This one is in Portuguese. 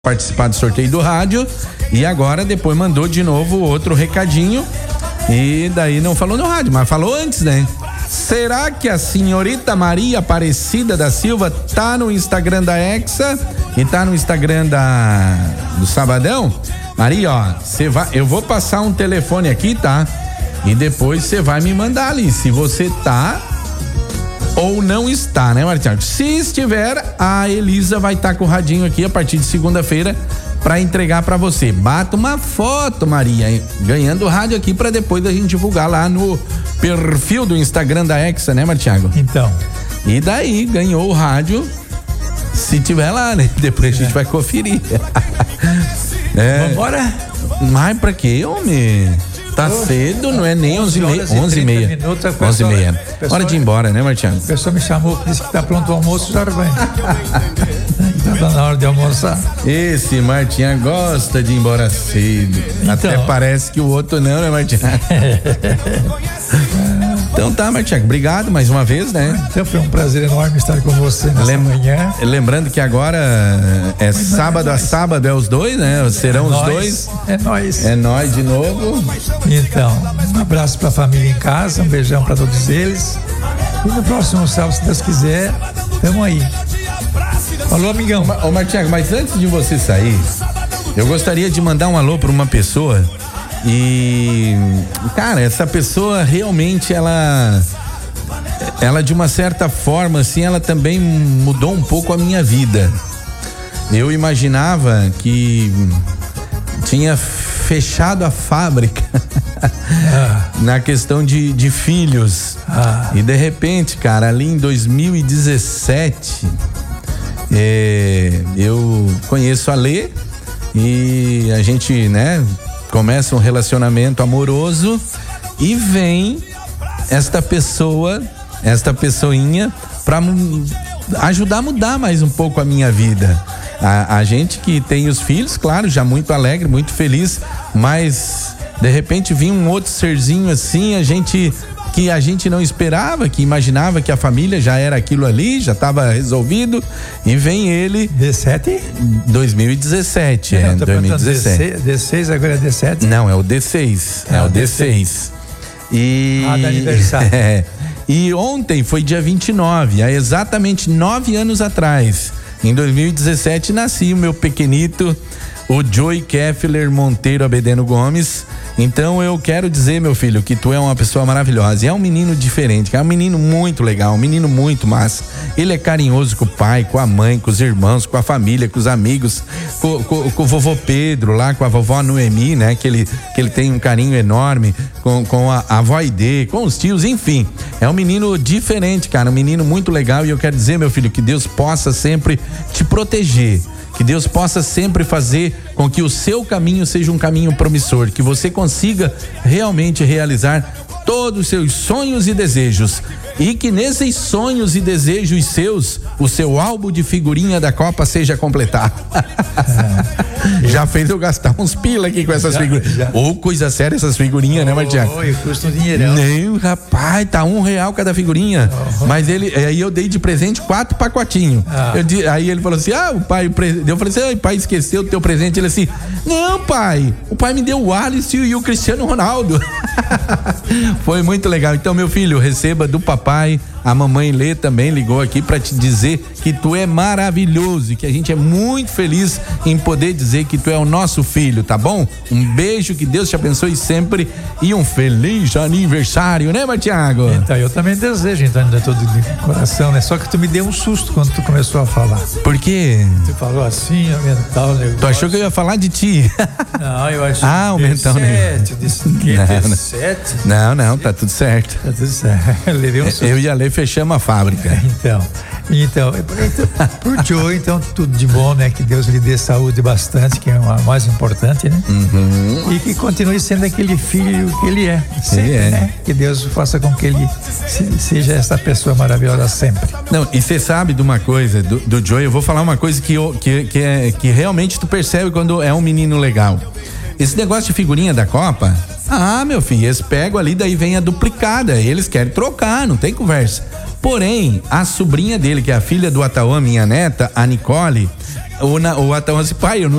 participar do sorteio do rádio e agora depois mandou de novo outro recadinho e daí não falou no rádio, mas falou antes, né? Será que a senhorita Maria Aparecida da Silva tá no Instagram da Hexa e tá no Instagram do Sabadão? Maria, ó, eu vou passar um telefone aqui, tá? E depois você vai me mandar ali se você tá ou não está, né, Martiago? Se estiver, a Elisa vai estar com o radinho aqui a partir de segunda-feira para entregar para você. Bata uma foto, Maria, hein? Ganhando o rádio aqui para depois a gente divulgar lá no perfil do Instagram da Hexa, né, Martiago? Então. E daí, ganhou o rádio, se tiver lá, né? Depois a gente vai conferir. Vambora? Mas pra quê, homem? Tá cedo, não é nem 11h30. 11h30. Hora de ir embora, né, Martiano? A pessoa me chamou, disse que tá pronto o almoço, já vai. Tá na hora de almoçar. Esse Martinha gosta de ir embora cedo. Então. Até parece que o outro não, né, Martinha? Então tá, Martiago, obrigado mais uma vez, né? Então foi um prazer enorme estar com você nessa manhã. Lembrando que agora é sábado a sábado, é os dois, né? Serão os dois. É nós. É nós de novo. Então, um abraço pra família em casa, um beijão pra todos eles. E no próximo sábado, se Deus quiser, tamo aí. Falou, amigão. Ô, Martiago, mas antes de você sair, eu gostaria de mandar um alô pra uma pessoa. E, cara, essa pessoa realmente, ela de uma certa forma, assim, ela também mudou um pouco a minha vida. Eu imaginava que tinha fechado a fábrica na questão de filhos. E de repente, cara, ali em 2017, eu conheço a Lê e a gente, né, começa um relacionamento amoroso e vem esta pessoinha pra ajudar a mudar mais um pouco a minha vida. A gente que tem os filhos, claro, já muito alegre, muito feliz, mas de repente vinha um outro serzinho assim, que a gente não esperava, que imaginava que a família já era aquilo ali, já estava resolvido, e vem ele. 2017, 2017. D6, agora é D7? Não, é o D6. É o D6. E. Da aniversário. E ontem foi dia 29, há exatamente 9 anos atrás. Em 2017 nasci o meu pequenito, o Joey Keffler Monteiro Abedeno Gomes. Então eu quero dizer, meu filho, que tu é uma pessoa maravilhosa. E é um menino diferente, é um menino muito legal, um menino muito massa. Ele é carinhoso com o pai, com a mãe, com os irmãos, com a família, com os amigos, com o vovô Pedro lá, com a vovó Noemi, né? Que ele tem um carinho enorme, com a avó Aide, com os tios, enfim. É um menino diferente, cara, um menino muito legal. E eu quero dizer, meu filho, que Deus possa sempre te proteger. Que Deus possa sempre fazer com que o seu caminho seja um caminho promissor, que você consiga realmente realizar todos os seus sonhos e desejos, e que nesses sonhos e desejos seus, o seu álbum de figurinha da Copa seja completado. Já fez eu gastar uns pila aqui com essas figurinhas. Ô, coisa séria essas figurinhas, né, Martiago? Custa um dinheirão. Nem, rapaz, tá R$1 cada figurinha. Mas aí eu dei de presente 4 pacotinhos. Aí ele falou assim, o pai, eu falei assim, pai, esqueceu o teu presente. Ele assim, não, pai, o pai me deu o Alisson e o Cristiano Ronaldo. Foi muito legal. Então, meu filho, receba do papai. A mamãe Lê também ligou aqui pra te dizer que tu é maravilhoso e que a gente é muito feliz em poder dizer que tu é o nosso filho, tá bom? Um beijo, que Deus te abençoe sempre e um feliz aniversário, né, Martiago? Então, eu também desejo, então, de todo de coração, né? Só que tu me deu um susto quando tu começou a falar. Por quê? Tu falou assim, aumentar o negócio. Tu achou que eu ia falar de ti? Não, eu achei. Aumentar o negócio. Disse que D7? Não, tá tudo certo. Tá tudo certo. Eu levei um susto. Eu e a Lê fechamos a fábrica. Então, pro Joe, então, tudo de bom, né? Que Deus lhe dê saúde bastante, que é o mais importante, né? E que continue sendo aquele filho que ele é, sempre, né? Que Deus faça com que ele seja essa pessoa maravilhosa sempre. Não, e você sabe de uma coisa, do Joe, eu vou falar uma coisa que realmente tu percebe quando é um menino legal. Esse negócio de figurinha da Copa, Ah, meu filho, eles pegam ali, daí vem a duplicada. Eles querem trocar, não tem conversa. Porém, a sobrinha dele, que é a filha do Atauã, minha neta, a Nicole, o Atauã disse, pai, eu não